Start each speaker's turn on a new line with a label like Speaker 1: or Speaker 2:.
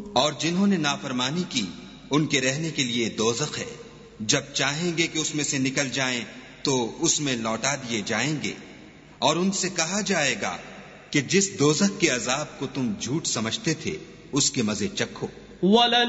Speaker 1: और जिन्होंने नाफरमानी की उनके रहने के लिए दोज़ख है, जब चाहेंगे कि उसमें से निकल जाएं तो उसमें लौटा दिए जाएंगे। और उनसे कहा जाएगा कि जिस दोज़ख के अजाब को तुम झूठ समझते थे उसके मजे चखो।